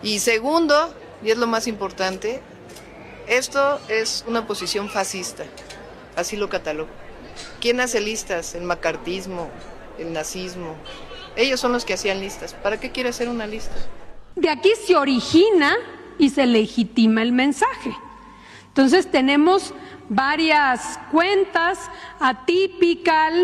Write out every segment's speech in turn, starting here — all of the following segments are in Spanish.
Y segundo, y es lo más importante, esto es una posición fascista, así lo catalogo. ¿Quién hace listas? El macartismo, el nazismo. Ellos son los que hacían listas. ¿Para qué quiere hacer una lista? De aquí se origina y se legitima el mensaje. Entonces tenemos varias cuentas, Atypical,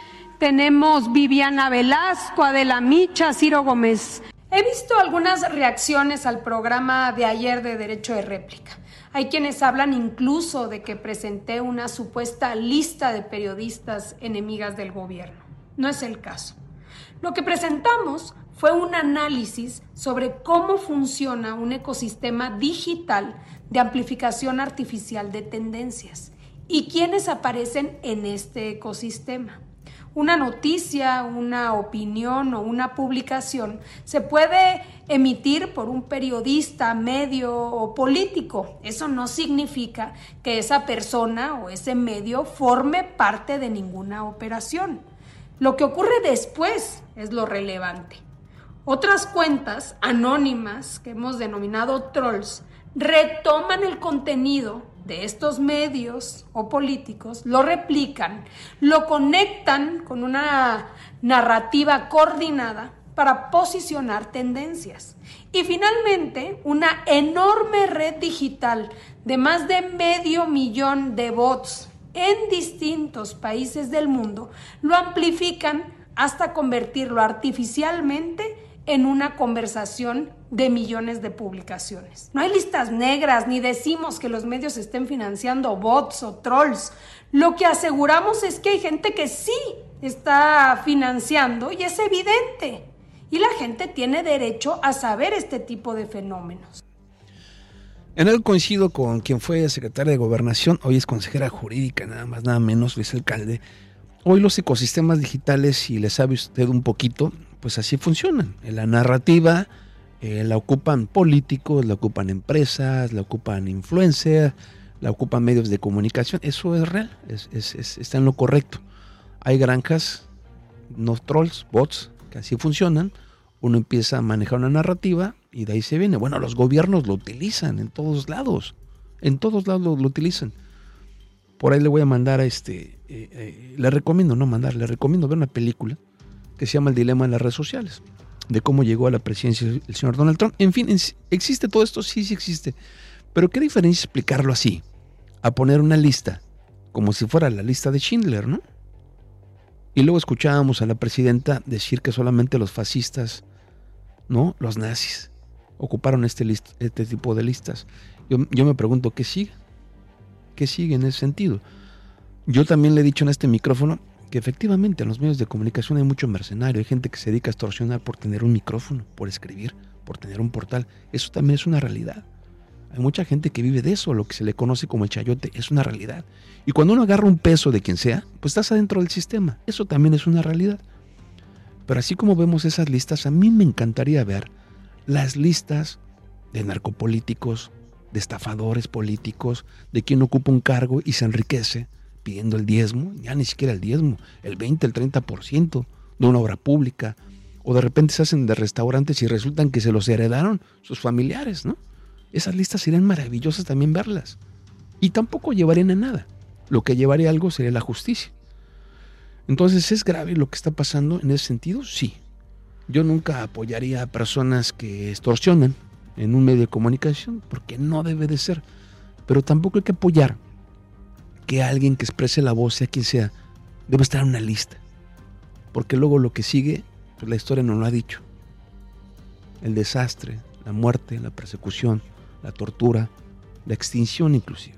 tenemos Viviana Velasco, Adela Micha, Ciro Gómez. He visto algunas reacciones al programa de ayer de Derecho de Réplica. Hay quienes hablan incluso de que presenté una supuesta lista de periodistas enemigas del gobierno. No es el caso. Lo que presentamos fue un análisis sobre cómo funciona un ecosistema digital de amplificación artificial de tendencias y quiénes aparecen en este ecosistema. Una noticia, una opinión o una publicación se puede emitir por un periodista, medio o político. Eso no significa que esa persona o ese medio forme parte de ninguna operación. Lo que ocurre después es lo relevante. Otras cuentas anónimas que hemos denominado trolls retoman el contenido de estos medios o políticos, lo replican, lo conectan con una narrativa coordinada para posicionar tendencias. Y finalmente, una enorme red digital de más de 500,000 de bots en distintos países del mundo lo amplifican hasta convertirlo artificialmente en una conversación de millones de publicaciones. No hay listas negras ni decimos que los medios estén financiando bots o trolls. Lo que aseguramos es que hay gente que sí está financiando y es evidente. Y la gente tiene derecho a saber este tipo de fenómenos. En algo coincido con quien fue secretaria de Gobernación, hoy es consejera jurídica, nada más, nada menos, Luis Alcalde. Hoy los ecosistemas digitales, si le sabe usted un poquito, pues así funcionan. En la narrativa la ocupan políticos, la ocupan empresas, la ocupan influencers, la ocupan medios de comunicación. Eso es real, está en lo correcto. Hay granjas, no trolls, bots, que así funcionan. Uno empieza a manejar una narrativa y de ahí se viene. Bueno, los gobiernos lo utilizan en todos lados. En todos lados lo utilizan. Por ahí le voy a mandar le recomiendo ver una película que se llama El dilema de las redes sociales, de cómo llegó a la presidencia el señor Donald Trump. En fin, ¿existe todo esto? Sí existe. Pero ¿qué diferencia explicarlo así? A poner una lista, como si fuera la lista de Schindler, ¿no? Y luego escuchábamos a la presidenta decir que solamente los fascistas, ¿no? Los nazis, ocuparon este tipo de listas. Yo me pregunto, ¿qué sigue? ¿Qué sigue en ese sentido? Yo también le he dicho en este micrófono que efectivamente en los medios de comunicación hay mucho mercenario, hay gente que se dedica a extorsionar por tener un micrófono, por escribir, por tener un portal. Eso también es una realidad. Hay mucha gente que vive de eso, lo que se le conoce como el chayote, es una realidad. Y cuando uno agarra un peso de quien sea, pues estás adentro del sistema. Eso también es una realidad. Pero así como vemos esas listas, a mí me encantaría ver las listas de narcopolíticos, de estafadores políticos, de quien ocupa un cargo y se enriquece pidiendo el diezmo, ya ni siquiera el diezmo, el 20, el 30% de una obra pública, o de repente se hacen de restaurantes y resultan que se los heredaron sus familiares, ¿no? Esas listas serían maravillosas también verlas, y tampoco llevarían a nada. Lo que llevaría a algo sería la justicia. Entonces, ¿es grave lo que está pasando en ese sentido? Sí. Yo nunca apoyaría a personas que extorsionan en un medio de comunicación, porque no debe de ser, pero tampoco hay que apoyar que alguien que exprese la voz, sea quien sea, debe estar en una lista. Porque luego lo que sigue, pues la historia nos lo ha dicho. El desastre, la muerte, la persecución, la tortura, la extinción inclusive.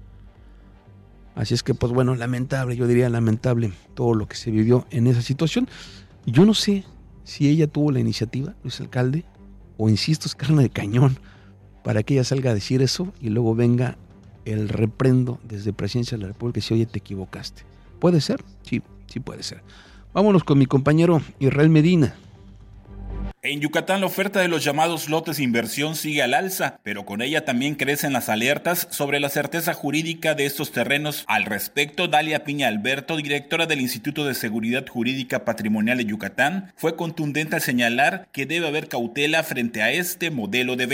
Así es que, pues bueno, lamentable, yo diría lamentable todo lo que se vivió en esa situación. Yo no sé si ella tuvo la iniciativa, Luis Alcalde, o insisto, es carne de cañón, para que ella salga a decir eso y luego venga el reprendo desde Presidencia de la República y si, oye, te equivocaste. ¿Puede ser? Sí puede ser. Vámonos con mi compañero Israel Medina. En Yucatán la oferta de los llamados lotes de inversión sigue al alza, pero con ella también crecen las alertas sobre la certeza jurídica de estos terrenos. Al respecto, Dalia Piña Alberto, directora del Instituto de Seguridad Jurídica Patrimonial de Yucatán, fue contundente al señalar que debe haber cautela frente a este modelo de